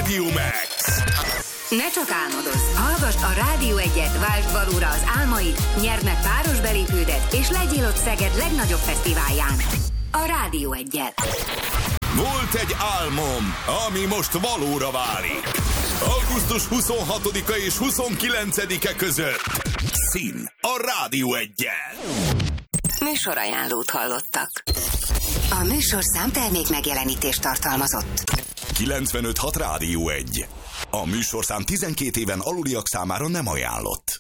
Radio Max. Ne csak álmodozz, hallgass a Rádió 1-et, váltsd valóra az álmaid, nyerd meg páros belépődet, és legyél ott Szeged legnagyobb fesztiválján. A Rádió 1-et. Volt egy álmom, ami most valóra válik. Augusztus 26-a és 29-e között. Szín a Rádió 1-jel. Műsorajánlót hallottak. A műsorszám termék megjelenítést tartalmazott. 95.6 Rádió 1. A műsorszám 12 éven aluliak számára nem ajánlott.